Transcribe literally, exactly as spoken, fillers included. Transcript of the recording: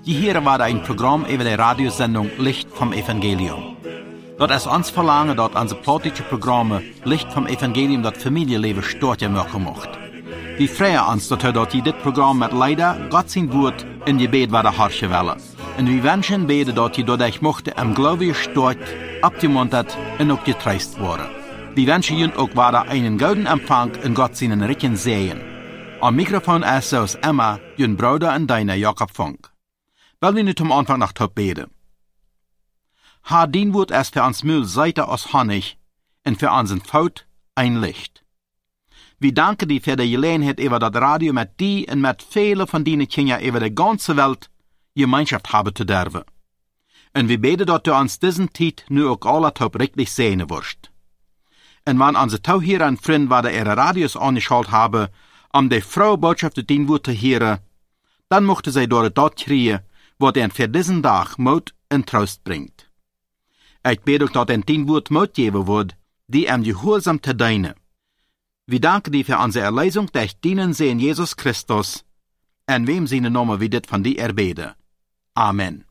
Die hier war ein Programm über die Radiosendung Licht vom Evangelium. Dort ist uns verlangen, dort unsere politische Programme Licht vom Evangelium das Familienleben stört ja machen macht. Wir freuen uns, dass wir dort dieses Programm mit leider Gott sein Wort in die Gebet war der Harsche Welle. Und wir wünschen beten, dass ihr dadurch mochte im Glaube stört, abgemuntert und auch getröstet worden. Wir wünschen Ihnen auch weiter einen guten Empfang und Gott seinen Richen sehen. Am Mikrofon ist aus Emma, Ihren Bruder und deiner Jakob Funk. Weil wir nicht am Anfang nach Top beten. Ha, dien Wort ist für uns Müll Seite aus Honig und für unseren Faut ein Licht. Wir danken dir für die Gelegenheit über das Radio mit dir und mit vielen von deinen Kindern über die ganze Welt Gemeinschaft haben zu dürfen. Und wir beten, dass du uns diesen Zeit nur auch alle top richtig sehen wirst. Und wenn unsere Tauhierer und Freunde, die ihre Radios angeschaltet haben, um die frohe Botschaft zu den Wort zu hören, dann mochten sie dort dort kriegen, was ihnen für diesen Tag Mut und Trost bringt. Ich bete auch, dass ihnen den Wort Mut geben wird, die ihm gehorsam zu dienen. Wir danken dir für unsere Erlösung durch deinen Sohn Jesus Christus, und wem seine Namen wir dit von dir erbeten. Amen.